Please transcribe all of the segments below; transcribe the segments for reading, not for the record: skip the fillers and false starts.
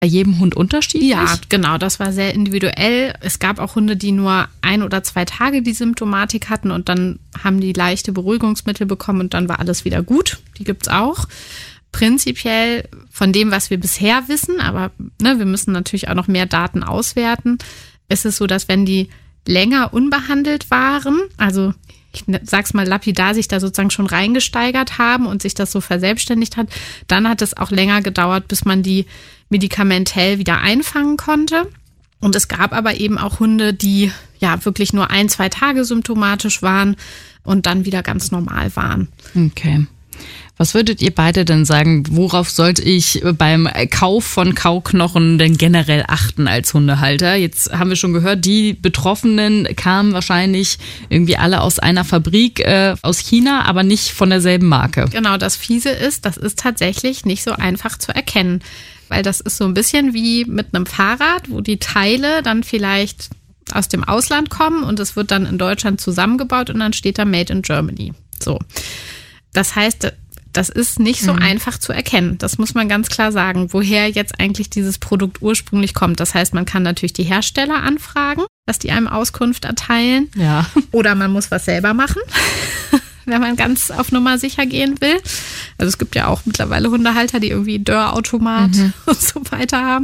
bei jedem Hund unterschiedlich? Ja, genau, das war sehr individuell. Es gab auch Hunde, die nur 1 oder 2 Tage die Symptomatik hatten und dann haben die leichte Beruhigungsmittel bekommen und dann war alles wieder gut. Die gibt's auch. Prinzipiell von dem, was wir bisher wissen, aber wir müssen natürlich auch noch mehr Daten auswerten, ist es so, dass wenn die länger unbehandelt waren, also ich sag's mal lapidar, sich da sozusagen schon reingesteigert haben und sich das so verselbstständigt hat, dann hat es auch länger gedauert, bis man die medikamentell wieder einfangen konnte. Und es gab aber eben auch Hunde, die ja wirklich nur 1, 2 Tage symptomatisch waren und dann wieder ganz normal waren. Okay. Was würdet ihr beide denn sagen, worauf sollte ich beim Kauf von Kauknochen denn generell achten als Hundehalter? Jetzt haben wir schon gehört, die Betroffenen kamen wahrscheinlich irgendwie alle aus einer Fabrik aus China, aber nicht von derselben Marke. Genau, das Fiese ist, das ist tatsächlich nicht so einfach zu erkennen, weil das ist so ein bisschen wie mit einem Fahrrad, wo die Teile dann vielleicht aus dem Ausland kommen und es wird dann in Deutschland zusammengebaut und dann steht da Made in Germany. So. Das heißt, das ist nicht so einfach zu erkennen. Das muss man ganz klar sagen, woher jetzt eigentlich dieses Produkt ursprünglich kommt. Das heißt, man kann natürlich die Hersteller anfragen, dass die einem Auskunft erteilen. Ja. Oder man muss was selber machen, wenn man ganz auf Nummer sicher gehen will. Also es gibt ja auch mittlerweile Hundehalter, die irgendwie Dörrautomat und so weiter haben.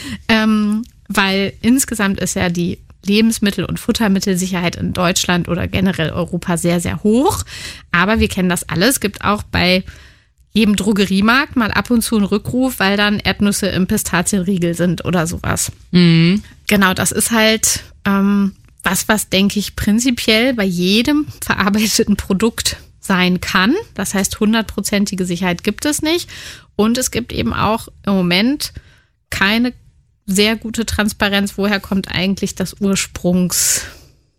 Weil insgesamt ist ja die Lebensmittel- und Futtermittelsicherheit in Deutschland oder generell Europa sehr, sehr hoch. Aber wir kennen das alles. Es gibt auch bei jedem Drogeriemarkt mal ab und zu einen Rückruf, weil dann Erdnüsse im Pistazienriegel sind oder sowas. Mhm. Genau, das ist halt was denke ich prinzipiell bei jedem verarbeiteten Produkt sein kann. Das heißt, 100%ige Sicherheit gibt es nicht. Und es gibt eben auch im Moment keine sehr gute Transparenz, woher kommt eigentlich das Ursprungsmittel,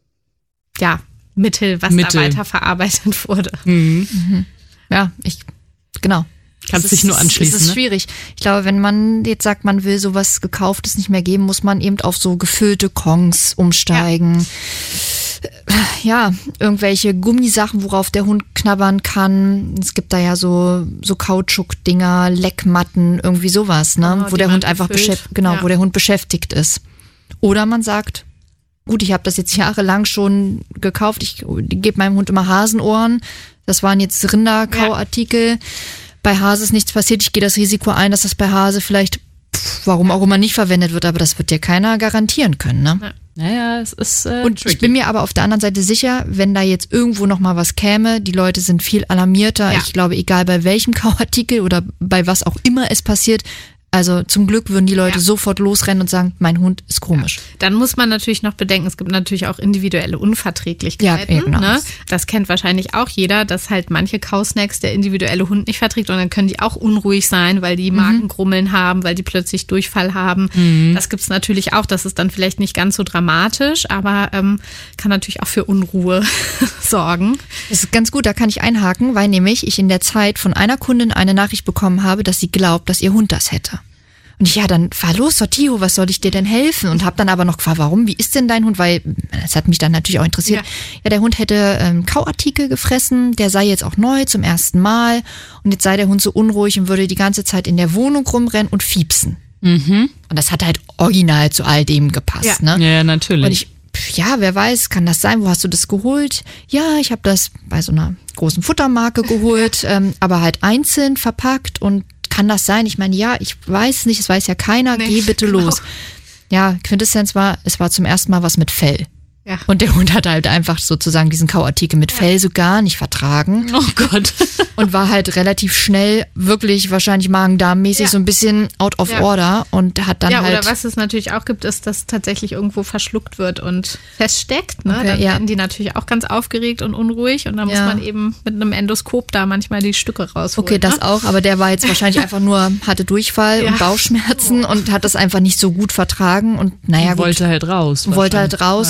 was da weiterverarbeitet wurde. Mhm. Ja, genau. Kannst dich nur anschließen. Es ist schwierig. Ich glaube, wenn man jetzt sagt, man will sowas Gekauftes nicht mehr geben, muss man eben auf so gefüllte Kongs umsteigen. Ja, irgendwelche Gummisachen, worauf der Hund knabbern kann. Es gibt da ja so Kautschuk-Dinger, Leckmatten, irgendwie sowas, ne? Wo der Hund einfach wo der Hund beschäftigt ist. Oder man sagt, gut, ich habe das jetzt jahrelang schon gekauft, ich gebe meinem Hund immer Hasenohren. Das waren jetzt Rinderkauartikel. Ja. Bei Hase ist nichts passiert. Ich gehe das Risiko ein, dass das bei Hase vielleicht, warum auch immer, nicht verwendet wird, aber das wird dir keiner garantieren können, ne? Ja. Naja, es ist und tricky. Ich bin mir aber auf der anderen Seite sicher, wenn da jetzt irgendwo noch mal was käme, die Leute sind viel alarmierter. Ja. Ich glaube, egal bei welchem Kauartikel oder bei was auch immer es passiert, also zum Glück würden die Leute sofort losrennen und sagen, mein Hund ist komisch. Ja. Dann muss man natürlich noch bedenken, es gibt natürlich auch individuelle Unverträglichkeiten. Ja, genau. Ne? Das kennt wahrscheinlich auch jeder, dass halt manche Kausnacks der individuelle Hund nicht verträgt und dann können die auch unruhig sein, weil die Magengrummeln haben, weil die plötzlich Durchfall haben. Das gibt's natürlich auch, das ist dann vielleicht nicht ganz so dramatisch, aber kann natürlich auch für Unruhe sorgen. Das ist ganz gut, da kann ich einhaken, weil nämlich ich in der Zeit von einer Kundin eine Nachricht bekommen habe, dass sie glaubt, dass ihr Hund das hätte. Und ich, dann fahr los, Sortio, was soll ich dir denn helfen? Und habe dann aber noch gefragt, warum, wie ist denn dein Hund? Weil, das hat mich dann natürlich auch interessiert. Ja, der Hund hätte Kauartikel gefressen, der sei jetzt auch neu zum ersten Mal. Und jetzt sei der Hund so unruhig und würde die ganze Zeit in der Wohnung rumrennen und fiepsen. Mhm. Und das hat halt original zu all dem gepasst, ne? Ja, natürlich. Und ich, wer weiß, kann das sein? Wo hast du das geholt? Ja, ich habe das bei so einer großen Futtermarke geholt, aber halt einzeln verpackt und kann das sein? Ich meine, ich weiß nicht, es weiß ja keiner, geh bitte los. Ja, Quintessenz war, es war zum ersten Mal was mit Fell. Ja. Und der Hund hat halt einfach sozusagen diesen Kauartikel mit Fell so gar nicht vertragen. Oh Gott. Und war halt relativ schnell wirklich wahrscheinlich Magen-Darm-mäßig so ein bisschen out of order und hat dann halt... Ja, oder was es natürlich auch gibt, ist, dass tatsächlich irgendwo verschluckt wird und feststeckt. Ne? Okay, dann werden die natürlich auch ganz aufgeregt und unruhig und dann muss man eben mit einem Endoskop da manchmal die Stücke rausholen. Okay, das auch, aber der war jetzt wahrscheinlich einfach nur, hatte Durchfall und Bauchschmerzen und hat das einfach nicht so gut vertragen und wollte halt raus. Wollte halt raus, genau. Und die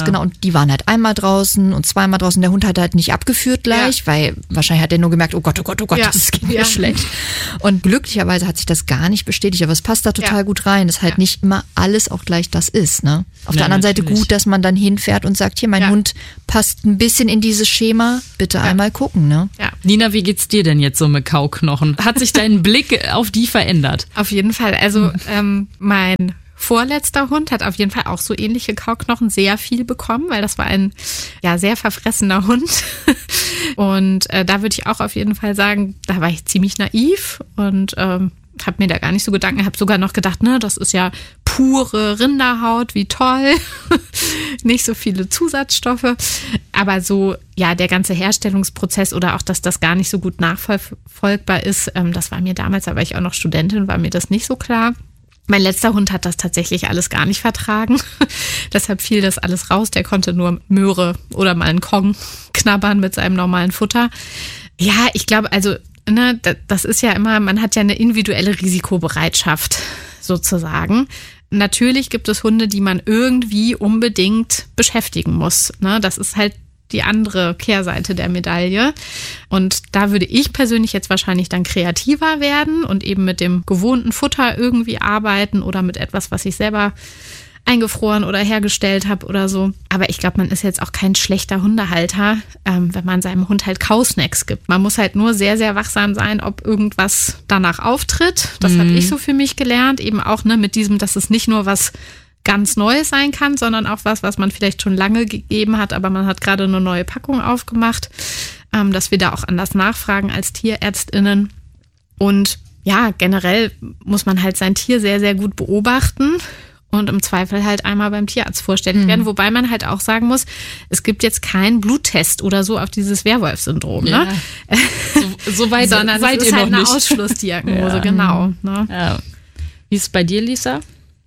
die waren halt einmal draußen und zweimal draußen. Der Hund hat halt nicht abgeführt gleich, weil wahrscheinlich hat er nur gemerkt, oh Gott, das geht mir schlecht. Und glücklicherweise hat sich das gar nicht bestätigt, aber es passt da total gut rein, dass halt nicht immer alles auch gleich das ist. Ne? Auf der anderen Seite gut, dass man dann hinfährt und sagt, hier, mein Hund passt ein bisschen in dieses Schema, bitte einmal gucken. Ne? Ja. Nina, wie geht's dir denn jetzt so mit Kauknochen? Hat sich dein Blick auf die verändert? Auf jeden Fall. Also mein vorletzter Hund hat auf jeden Fall auch so ähnliche Kauknochen sehr viel bekommen, weil das war ein sehr verfressener Hund. Und da würde ich auch auf jeden Fall sagen, da war ich ziemlich naiv und habe mir da gar nicht so Gedanken, habe sogar noch gedacht, ne, das ist ja pure Rinderhaut, wie toll, nicht so viele Zusatzstoffe, aber so, der ganze Herstellungsprozess oder auch, dass das gar nicht so gut nachvollziehbar ist, das war mir damals, da war ich auch noch Studentin, war mir das nicht so klar. Mein letzter Hund hat das tatsächlich alles gar nicht vertragen. Deshalb fiel das alles raus. Der konnte nur Möhre oder mal einen Kong knabbern mit seinem normalen Futter. Ja, ich glaube, also, ne, das ist ja immer, man hat ja eine individuelle Risikobereitschaft sozusagen. Natürlich gibt es Hunde, die man irgendwie unbedingt beschäftigen muss. Ne? Das ist halt die andere Kehrseite der Medaille. Und da würde ich persönlich jetzt wahrscheinlich dann kreativer werden und eben mit dem gewohnten Futter irgendwie arbeiten oder mit etwas, was ich selber eingefroren oder hergestellt habe oder so. Aber ich glaube, man ist jetzt auch kein schlechter Hundehalter, wenn man seinem Hund halt Kausnacks gibt. Man muss halt nur sehr, sehr wachsam sein, ob irgendwas danach auftritt. Das habe ich so für mich gelernt. Eben auch mit diesem, dass es nicht nur was ganz Neues sein kann, sondern auch was man vielleicht schon lange gegeben hat, aber man hat gerade eine neue Packung aufgemacht, dass wir da auch anders nachfragen als TierärztInnen. Und generell muss man halt sein Tier sehr, sehr gut beobachten und im Zweifel halt einmal beim Tierarzt vorstellig werden, wobei man halt auch sagen muss, es gibt jetzt keinen Bluttest oder so auf dieses Werwolf-Syndrom, ne? So weit sondern seid es ist ihr halt noch eine nicht. Ausschlussdiagnose, genau. Ne? Ja. Wie ist es bei dir, Lisa?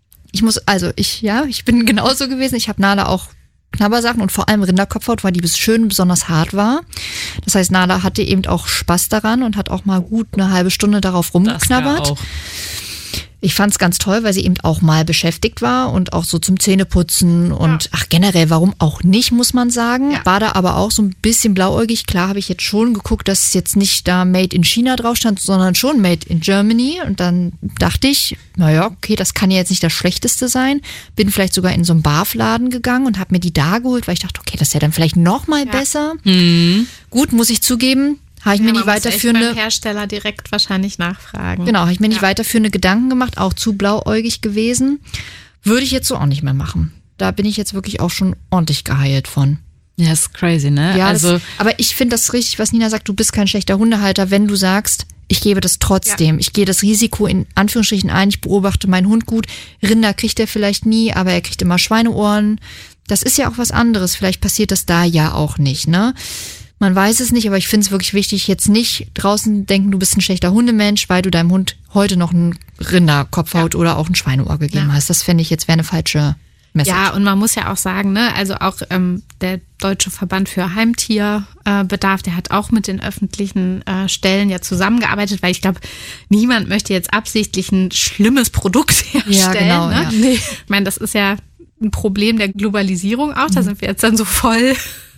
Ich bin genauso gewesen. Ich habe Nala auch Knabbersachen und vor allem Rinderkopfhaut, weil die besonders hart war. Das heißt, Nala hatte eben auch Spaß daran und hat auch mal gut eine halbe Stunde darauf rumgeknabbert. Das auch. Ich fand es ganz toll, weil sie eben auch mal beschäftigt war und auch so zum Zähneputzen und generell, warum auch nicht, muss man sagen. War da aber auch so ein bisschen blauäugig. Klar habe ich jetzt schon geguckt, dass es jetzt nicht da Made in China drauf stand, sondern schon Made in Germany. Und dann dachte ich, okay, das kann ja jetzt nicht das Schlechteste sein. Bin vielleicht sogar in so einen Barfladen gegangen und habe mir die da geholt, weil ich dachte, okay, das ist ja dann vielleicht noch mal besser. Gut, muss ich zugeben. Habe ich mir nicht weiterführende beim Hersteller direkt wahrscheinlich nachfragen. Genau, habe ich mir nicht weiterführende Gedanken gemacht, auch zu blauäugig gewesen. Würde ich jetzt so auch nicht mehr machen. Da bin ich jetzt wirklich auch schon ordentlich geheilt von. Ja, ist crazy, ne? Ja, aber ich finde das richtig, was Nina sagt, du bist kein schlechter Hundehalter, wenn du sagst, ich gebe das trotzdem. Ich gehe das Risiko in Anführungsstrichen ein, ich beobachte meinen Hund gut. Rinder kriegt er vielleicht nie, aber er kriegt immer Schweineohren. Das ist ja auch was anderes. Vielleicht passiert das da ja auch nicht, ne? Man weiß es nicht, aber ich finde es wirklich wichtig, jetzt nicht draußen denken, du bist ein schlechter Hundemensch, weil du deinem Hund heute noch einen Rinderkopfhaut oder auch ein Schweineohr gegeben hast. Das fände ich jetzt wäre eine falsche Message. Ja, und man muss ja auch sagen, ne, also auch der Deutsche Verband für Heimtierbedarf, der hat auch mit den öffentlichen Stellen ja zusammengearbeitet, weil ich glaube, niemand möchte jetzt absichtlich ein schlimmes Produkt herstellen. Ja, genau. Ne? Ja. Nee. Ich meine, das ist ja ein Problem der Globalisierung auch. Da sind wir jetzt dann so voll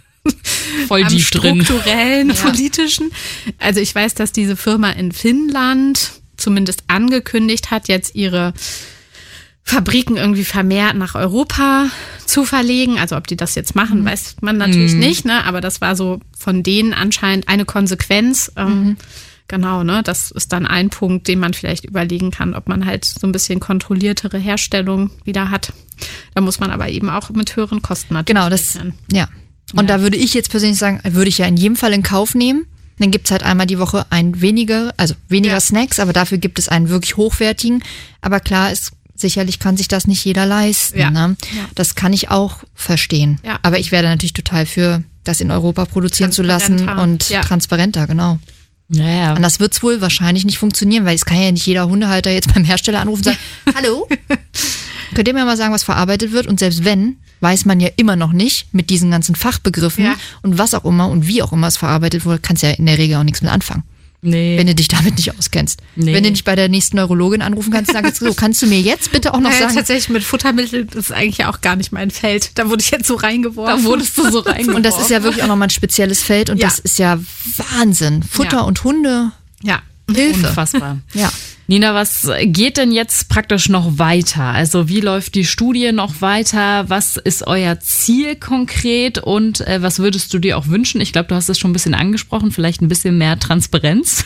die strukturellen, politischen. Also ich weiß, dass diese Firma in Finnland zumindest angekündigt hat, jetzt ihre Fabriken irgendwie vermehrt nach Europa zu verlegen. Also ob die das jetzt machen, weiß man natürlich nicht, ne? Aber das war so von denen anscheinend eine Konsequenz. Genau, ne? Das ist dann ein Punkt, den man vielleicht überlegen kann, ob man halt so ein bisschen kontrolliertere Herstellung wieder hat. Da muss man aber eben auch mit höheren Kosten natürlich rechnen. Ja. Und da würde ich jetzt persönlich sagen, würde ich ja in jedem Fall in Kauf nehmen. Dann gibt's halt einmal die Woche weniger Snacks, aber dafür gibt es einen wirklich hochwertigen. Aber klar ist, sicherlich kann sich das nicht jeder leisten. Ja. Ne? Ja. Das kann ich auch verstehen. Ja. Aber ich wäre natürlich total für, das in Europa produzieren zu lassen und transparenter, genau. Naja. Und das wird's wohl wahrscheinlich nicht funktionieren, weil es kann ja nicht jeder Hundehalter jetzt beim Hersteller anrufen und sagen, hallo, könnt ihr mir mal sagen, was verarbeitet wird? Und selbst wenn, weiß man ja immer noch nicht mit diesen ganzen Fachbegriffen und was auch immer und wie auch immer es verarbeitet wurde, kannst ja in der Regel auch nichts mit anfangen. Nee. Wenn du dich damit nicht auskennst. Nee. Wenn du nicht bei der nächsten Neurologin anrufen kannst, sagst du, so, kannst du mir jetzt bitte auch noch sagen? Tatsächlich mit Futtermitteln, das ist eigentlich auch gar nicht mein Feld. Da wurde ich jetzt so reingeworfen. Da wurdest du so reingeworfen. Und das ist ja wirklich auch nochmal ein spezielles Feld und das ist ja Wahnsinn. Futter und Hunde. Ja. Hilfe. Unfassbar. Ja. Nina, was geht denn jetzt praktisch noch weiter? Also wie läuft die Studie noch weiter? Was ist euer Ziel konkret und was würdest du dir auch wünschen? Ich glaube, du hast es schon ein bisschen angesprochen, vielleicht ein bisschen mehr Transparenz.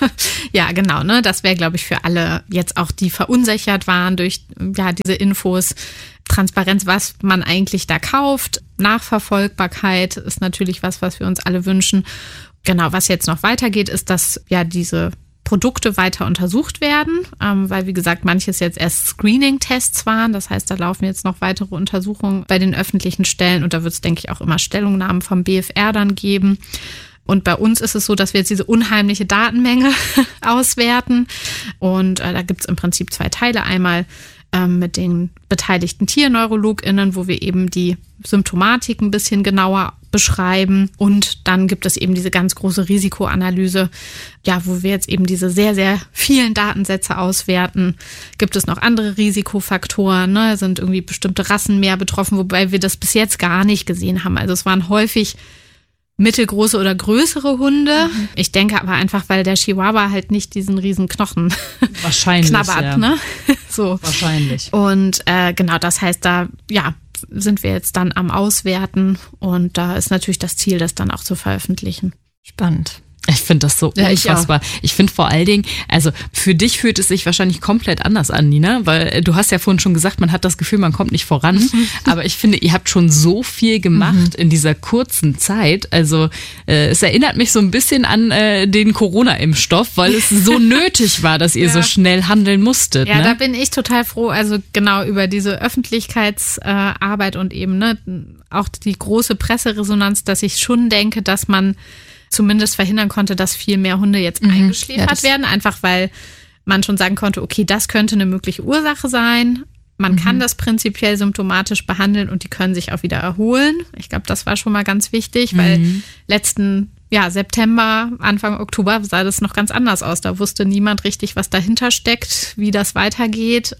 Ja, genau. Ne? Das wäre, glaube ich, für alle jetzt auch, die verunsichert waren durch diese Infos. Transparenz, was man eigentlich da kauft. Nachverfolgbarkeit ist natürlich was wir uns alle wünschen. Genau, was jetzt noch weitergeht, ist, dass diese Produkte weiter untersucht werden, weil, wie gesagt, manches jetzt erst Screening-Tests waren. Das heißt, da laufen jetzt noch weitere Untersuchungen bei den öffentlichen Stellen und da wird es, denke ich, auch immer Stellungnahmen vom BfR dann geben. Und bei uns ist es so, dass wir jetzt diese unheimliche Datenmenge auswerten und da gibt es im Prinzip 2 Teile. Einmal mit den beteiligten TierneurologInnen, wo wir eben die Symptomatik ein bisschen genauer beschreiben. Und dann gibt es eben diese ganz große Risikoanalyse, wo wir jetzt eben diese sehr, sehr vielen Datensätze auswerten. Gibt es noch andere Risikofaktoren? Ne? Sind irgendwie bestimmte Rassen mehr betroffen, wobei wir das bis jetzt gar nicht gesehen haben. Also es waren häufig mittelgroße oder größere Hunde. Ich denke aber einfach, weil der Chihuahua halt nicht diesen riesen Knochen knabbert. Ja. Ne? So. Wahrscheinlich. Und genau, das heißt, da sind wir jetzt dann am Auswerten und da ist natürlich das Ziel, das dann auch zu veröffentlichen. Spannend. Ich finde das so unfassbar. Ich finde vor allen Dingen, also für dich fühlt es sich wahrscheinlich komplett anders an, Nina, weil du hast ja vorhin schon gesagt, man hat das Gefühl, man kommt nicht voran. Aber ich finde, ihr habt schon so viel gemacht in dieser kurzen Zeit. Also es erinnert mich so ein bisschen an den Corona-Impfstoff, weil es so nötig war, dass ihr so schnell handeln musstet. Ja, ne? Da bin ich total froh. Also genau über diese Öffentlichkeitsarbeit und eben auch die große Presseresonanz, dass ich schon denke, dass man zumindest verhindern konnte, dass viel mehr Hunde jetzt eingeschläfert werden, einfach weil man schon sagen konnte, okay, das könnte eine mögliche Ursache sein. Man kann das prinzipiell symptomatisch behandeln und die können sich auch wieder erholen. Ich glaube, das war schon mal ganz wichtig, weil letzten September, Anfang Oktober sah das noch ganz anders aus. Da wusste niemand richtig, was dahinter steckt, wie das weitergeht.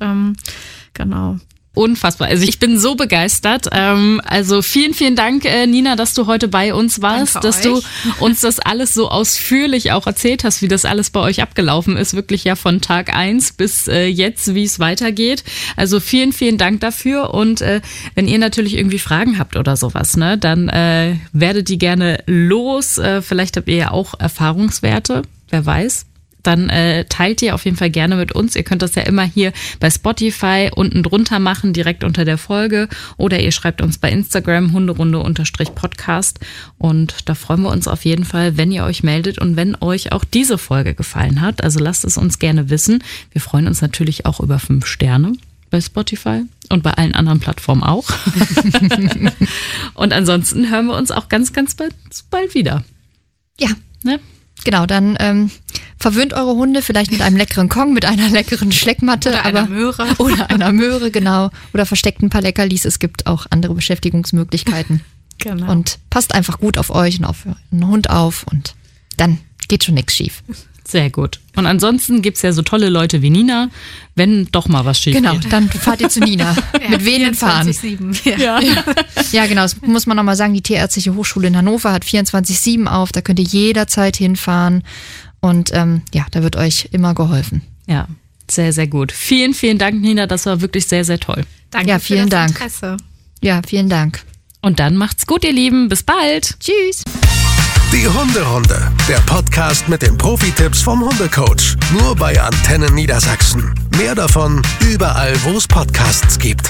Genau. Unfassbar. Also ich bin so begeistert. Also vielen, vielen Dank, Nina, dass du heute bei uns warst, dass du uns das alles so ausführlich auch erzählt hast, wie das alles bei euch abgelaufen ist. Wirklich von Tag 1 bis jetzt, wie es weitergeht. Also vielen, vielen Dank dafür. Und wenn ihr natürlich irgendwie Fragen habt oder sowas, ne, dann werdet die gerne los. Vielleicht habt ihr ja auch Erfahrungswerte, wer weiß. Dann teilt ihr auf jeden Fall gerne mit uns. Ihr könnt das ja immer hier bei Spotify unten drunter machen, direkt unter der Folge. Oder ihr schreibt uns bei Instagram hunderunde_podcast. Und da freuen wir uns auf jeden Fall, wenn ihr euch meldet und wenn euch auch diese Folge gefallen hat. Also lasst es uns gerne wissen. Wir freuen uns natürlich auch über 5 Sterne bei Spotify und bei allen anderen Plattformen auch. Und ansonsten hören wir uns auch ganz, ganz bald wieder. Ja. Ne? Genau, dann verwöhnt eure Hunde vielleicht mit einem leckeren Kong, mit einer leckeren Schleckmatte. Oder einer Möhre. Oder einer Möhre, genau. Oder versteckt ein paar Leckerlis. Es gibt auch andere Beschäftigungsmöglichkeiten. Genau. Und passt einfach gut auf euch und auf euren Hund auf und dann geht schon nichts schief. Sehr gut. Und ansonsten gibt's ja so tolle Leute wie Nina, wenn doch mal was schief Genau, geht. dann fahrt ihr zu Nina. Mit Venen fahren. 24/7. Ja, genau, das muss man nochmal sagen. Die Tierärztliche Hochschule in Hannover hat 24/7 auf. Da könnt ihr jederzeit hinfahren. Und da wird euch immer geholfen. Ja, sehr, sehr gut. Vielen, vielen Dank, Nina. Das war wirklich sehr, sehr toll. Danke Ja, für vielen das Dank. Interesse. Ja, vielen Dank. Und dann macht's gut, ihr Lieben. Bis bald. Tschüss. Die Hunderunde, der Podcast mit den Profi-Tipps vom Hundecoach. Nur bei Antennen Niedersachsen. Mehr davon überall, wo es Podcasts gibt.